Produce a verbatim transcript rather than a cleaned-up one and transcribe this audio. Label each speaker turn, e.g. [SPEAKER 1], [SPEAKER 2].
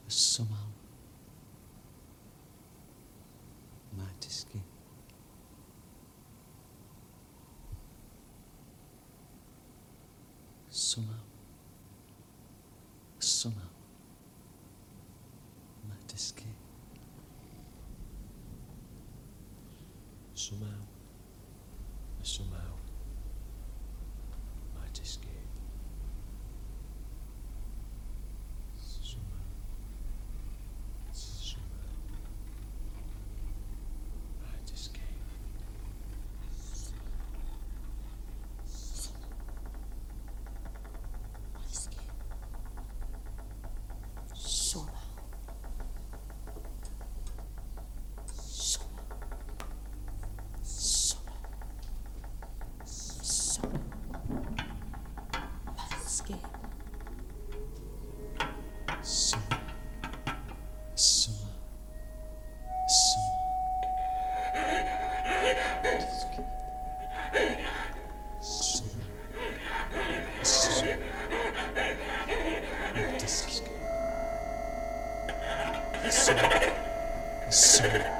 [SPEAKER 1] somehow Matiski somehow somehow Matiski
[SPEAKER 2] Sumaw, sumaw, Matiski. Sumaw, sumaw, Matiski.
[SPEAKER 3] Somehow.
[SPEAKER 1] Suma, suma, suma. Suma, suma. Matiski. Suma, suma.